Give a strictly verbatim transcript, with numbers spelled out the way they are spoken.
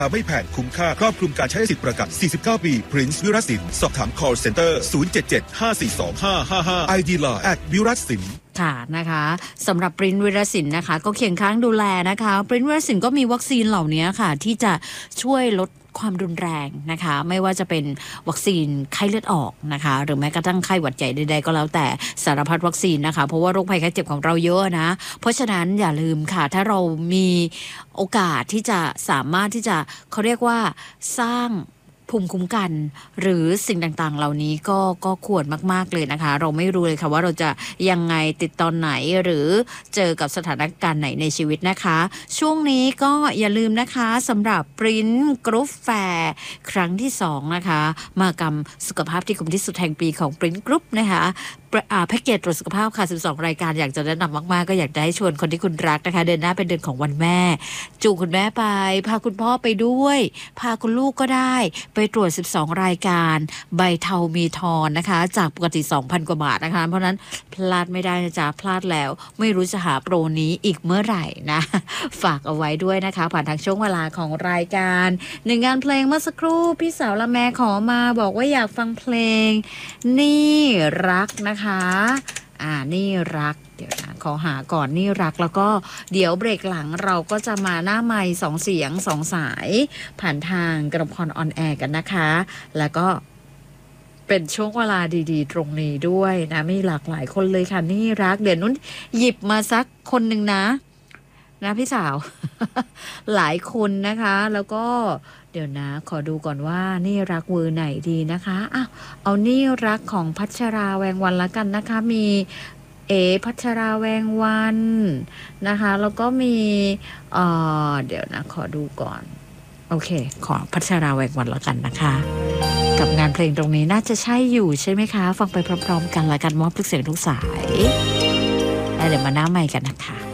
ไม่แพงคุ้มค่าครอบคลุมการใช้สิทธิประกันสี่สิบเก้าปี Prince วิรัตสินสอบถาม call center ศูนย์ เจ็ด เจ็ด ห้า สี่ สอง ห้า ห้า ห้า ไอ ดี ไลน์ แอท วิรัตสินค่ะนะคะสำหรับปริ้นวิรศิลป์นะคะก็เคียงข้างดูแลนะคะปริ้นวิรศิลป์ก็มีวัคซีนเหล่านี้ค่ะที่จะช่วยลดความรุนแรงนะคะไม่ว่าจะเป็นวัคซีนไข้เลือดออกนะคะหรือแม้กระทั่งไข้หวัดใหญ่ใดๆก็แล้วแต่สารพัดวัคซีนนะคะเพราะว่าโรคภัยไข้เจ็บของเราเยอะนะเพราะฉะนั้นอย่าลืมค่ะถ้าเรามีโอกาสที่จะสามารถที่จะเขาเรียกว่าสร้างภูมิคุ้มกันหรือสิ่งต่างๆเหล่านี้ก็ก็ควรมากๆเลยนะคะเราไม่รู้เลยค่ะว่าเราจะยังไงติดตอนไหนหรือเจอกับสถานการณ์ไหนในชีวิตนะคะช่วงนี้ก็อย่าลืมนะคะสำหรับปริ้นกรุ๊ปแฟร์ครั้งที่สองนะคะมหกรรมสุขภาพที่คุ้มที่สุดแห่งปีของปริ้นกรุ๊ปนะคะแพ็กเกจตรวจสุขภาพค่ะสิบสองรายการอยากจะแนะนำมากๆก็อยากจะให้ชวนคนที่คุณรักนะคะเดือนหน้าเป็นเดือนของวันแม่จูงคุณแม่ไปพาคุณพ่อไปด้วยพาคุณลูกก็ได้ไปตรวจสิบสองรายการใบเทามีทอนนะคะจากปกติ สองพัน กว่าบาทนะคะเพราะนั้นพลาดไม่ได้นะจ๊ะพลาดแล้วไม่รู้จะหาโปรนี้อีกเมื่อไหร่นะฝากเอาไว้ด้วยนะคะผ่านทางช่วงเวลาของรายการหนึ่งงานเพลงเมื่อสักครู่พี่สาวละแม่ขอมาบอกว่าอยากฟังเพลงนี่รักนะคะอ่านี่รักเดี๋ยวนะขอหาก่อนนี่รักแล้วก็เดี๋ยวเบรกหลังเราก็จะมาหน้าไมค์สองเสียงสองสายผ่านทางกระพรออนแอร์กันนะคะแล้วก็เป็นช่วงเวลาดีๆตรงนี้ด้วยนะมีหลากหลายคนเลยค่ะนี่รักเดี๋ยวนุ้นหยิบมาสักคนหนึ่งนะนะพี่สาว หลายคนนะคะแล้วก็เดี๋ยวนะขอดูก่อนว่านี่รักเวอร์ไหนดีนะคะอ้าวเอานี่รักของพัชราแวงวันละกันนะคะมีเอพัชราแวงวันนะคะแล้วก็มีเอ่อเดี๋ยวนะขอดูก่อนโอเคขอพัชราแวงวันละกันนะคะกับงานเพลงตรงนี้น่าจะใช่อยู่ใช่ไหมคะฟังไปพร้อมๆกันละกันมอบทุกเสียงทุกสายแล้วเดี๋ยวมาหน้าใหม่กันนะคะ